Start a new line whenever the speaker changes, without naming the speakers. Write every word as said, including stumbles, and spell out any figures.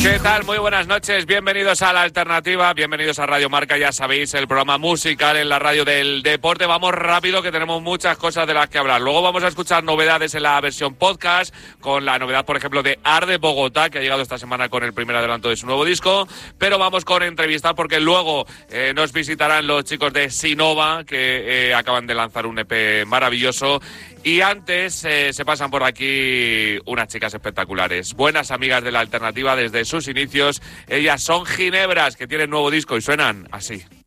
¿Qué tal? Muy buenas noches, bienvenidos a La Alternativa, bienvenidos a Radio Marca, ya sabéis, el programa musical en la radio del deporte. Vamos rápido que tenemos muchas cosas de las que hablar. Luego vamos a escuchar novedades en la versión podcast, con la novedad, por ejemplo, de Arde Bogotá, que ha llegado esta semana con el primer adelanto de su nuevo disco. Pero vamos con entrevistas porque luego eh, nos visitarán los chicos de Sinova, que eh, acaban de lanzar un E P maravilloso. Y antes eh, se pasan por aquí unas chicas espectaculares, buenas amigas de La Alternativa desde sus inicios. Ellas son Ginebras, que tienen nuevo disco y suenan así.